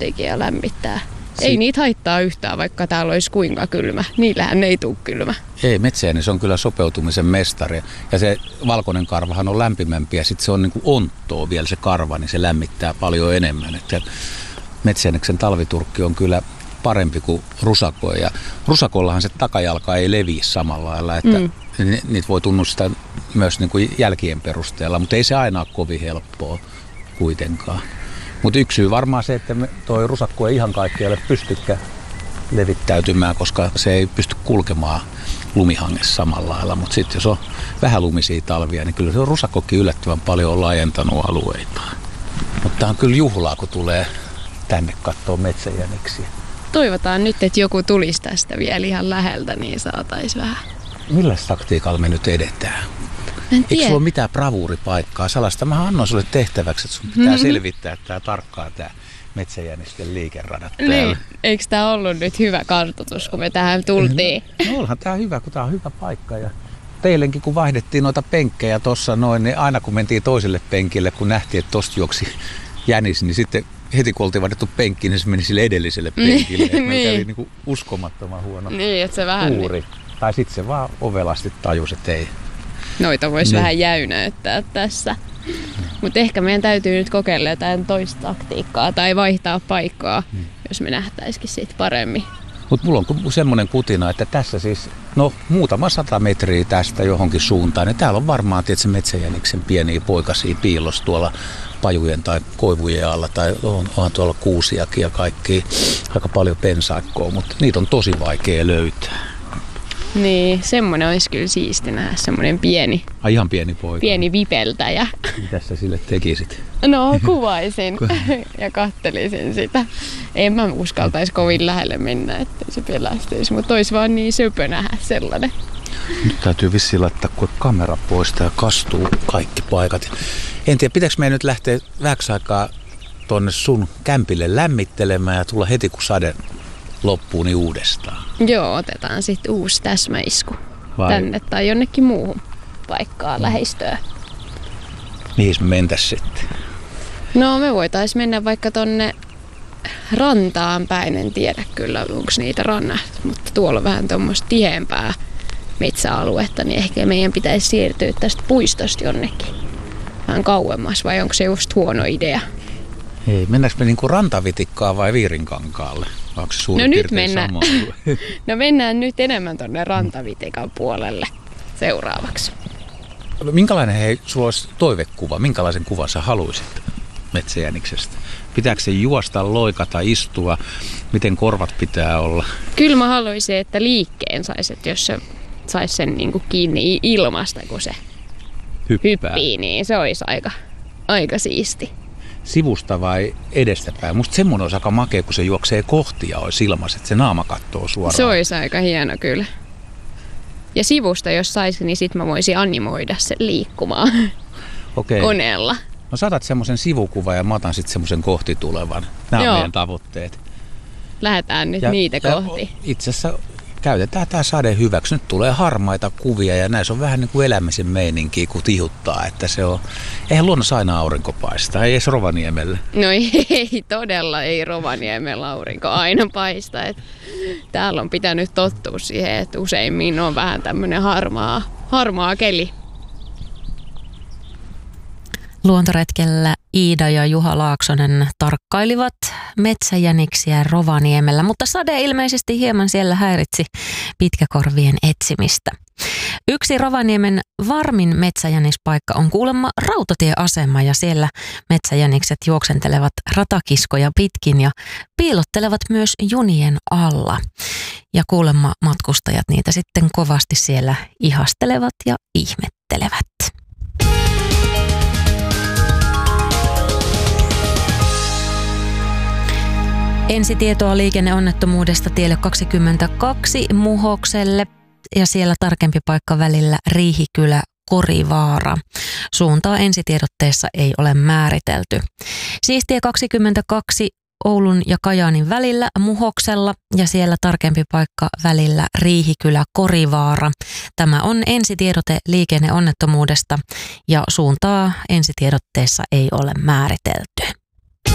jotenkin ja lämmittää. Ei niitä haittaa yhtään, vaikka täällä olisi kuinka kylmä. Niillähän ei tule kylmä. Ei, metsäjänis on kyllä sopeutumisen mestari. Ja se valkoinen karvahan on lämpimämpi ja sitten se on niin kuin onttoa vielä se karva, niin se lämmittää paljon enemmän. Että metsäjäniksen talviturkki on kyllä parempi kuin rusako. Ja rusakollahan se takajalka ei leviä samalla lailla, että niitä voi tunnustaa myös niin kuin jälkien perusteella, mutta ei se aina ole kovin helppoa kuitenkaan. Mutta yksi syy varmaan se, että tuo rusakko ei ihan kaikkialle pystykään levittäytymään, koska se ei pysty kulkemaan lumihangessa samalla lailla. Mutta sitten jos on vähän lumisia talvia, niin kyllä se on rusakkokin yllättävän paljon laajentanut alueitaan. Mutta tämä on kyllä juhlaa, kun tulee tänne katsoa metsäjäniksiä. Toivotaan nyt, että joku tulisi tästä vielä ihan läheltä, niin saataisiin vähän. Millä taktiikalla me nyt edetään? Eikö sulla ole mitään bravuuripaikkaa? Salasta mä annoin sulle tehtäväksi, että sun pitää selvittää tää tarkkaan tää metsäjänisten liikeradat täällä. Niin. Eikö tää ollut nyt hyvä kartoitus, kun me tähän tultiin? No onhan tää hyvä, kun tää on hyvä paikka. Ja teillekin, kun vaihdettiin noita penkkejä tossa noin, niin aina kun mentiin toiselle penkille, kun nähtiin, että tosta juoksi jänis, niin sitten heti kun oltiin vaihdettu penkkiin, niin se meni sille edelliselle penkille. Että meillä kävi niinku uskomattoman huono niin, että se vähän tuuri. Tai sitten se vaan ovelasti tajusi, että ei. Noita voisi vähän jäynäyttää tässä. Mutta ehkä meidän täytyy nyt kokeilla jotain toista taktiikkaa tai vaihtaa paikkaa, jos me nähtäisikin siitä paremmin. Mutta mulla on semmoinen kutina, että tässä siis, muutama 100 metriä tästä johonkin suuntaan. Ja täällä on varmaan tietysti metsäjäniksen pieniä poikasia piilossa tuolla pajujen tai koivujen alla. Tai onhan tuolla kuusiakin ja kaikki aika paljon pensaikkoa, mutta niitä on tosi vaikea löytää. Niin, semmoinen olisi kyllä siisti nähdä, semmoinen pieni. Ihan pieni poika. Pieni vipeltäjä. Mitä sä sille tekisit? No, kuvaisin ja kattelisin sitä. En mä uskaltaisi kovin lähelle mennä, ettei se pelästyisi, mutta olisi vaan niin söpö nähdä sellainen. Nyt täytyy vissiin laittaa kamera pois ja kastuu kaikki paikat. En tiedä, pitääkö meidän nyt lähteä vähäksi aikaa tonne sun kämpille lämmittelemään ja tulla heti kun sade loppuun niin uudestaan. Joo, otetaan sitten uusi täsmäisku tänne tai jonnekin muuhun paikkaan lähistöön. Mihin me mentäis sitten? No me voitaisiin mennä vaikka tonne rantaan päin, en tiedä kyllä onko niitä rannat, mutta tuolla on vähän tuommoista tiheämpää metsäaluetta, niin ehkä meidän pitäisi siirtyä tästä puistosta jonnekin vähän kauemmas, vai onko se just huono idea? Ei, mennäänkö me niinku rantavitikkaan vai Viirinkankaalle? Onko se suurin piirtein sama? No mennään nyt enemmän tonne rantavitikan puolelle seuraavaksi. Minkälainen sulla olisi toivekuva? Minkälaisen kuvan sä haluaisit metsäjäniksestä? Pitääkö se juosta, loikata, istua? Miten korvat pitää olla? Kyllä mä haluaisin, että liikkeen saisi, että jos se saisi sen niinku kiinni ilmasta, kun se hyppii, niin se olisi aika siisti. Sivusta vai edestäpäin? Musta semmoinen olisi aika makea, kun se juoksee kohti ja olisi ilmassa, että se naama kattoo suoraan. Se olisi aika hieno kyllä. Ja sivusta jos saisi, niin sit mä voisin animoida sen liikkumaan koneella. No saatat semmoisen sivukuvan ja mä otan sitten semmoisen kohti tulevan. Nämä on meidän tavoitteet. Lähdetään nyt niitä kohti. Itse asiassa käytetään tämä sade hyväksi. Nyt tulee harmaita kuvia ja näissä on vähän niin kuin elämisen meininkiä, kun tihuttaa. Että se on, eihän luonnossa aina aurinko paista, ei edes Rovaniemellä. No ei todella, ei Rovaniemellä aurinko aina paista. Et täällä on pitänyt tottua siihen, että useimmin on vähän tämmöinen harmaa keli. Luontoretkellä Iida ja Juha Laaksonen tarkkailivat metsäjäniksiä Rovaniemellä, mutta sade ilmeisesti hieman siellä häiritsi pitkäkorvien etsimistä. Yksi Rovaniemen varmin metsäjänispaikka on kuulemma rautatieasema ja siellä metsäjänikset juoksentelevat ratakiskoja pitkin ja piilottelevat myös junien alla. Ja kuulemma matkustajat niitä sitten kovasti siellä ihastelevat ja ihmettelevät. Ensitietoa liikenneonnettomuudesta tielle 22 Muhokselle ja siellä tarkempi paikka välillä Riihikylä-Korivaara. Suuntaa ensitiedotteessa ei ole määritelty. Siis tie 22 Oulun ja Kajaanin välillä Muhoksella ja siellä tarkempi paikka välillä Riihikylä-Korivaara. Tämä on ensitiedote liikenneonnettomuudesta ja suuntaa ensitiedotteessa ei ole määritelty.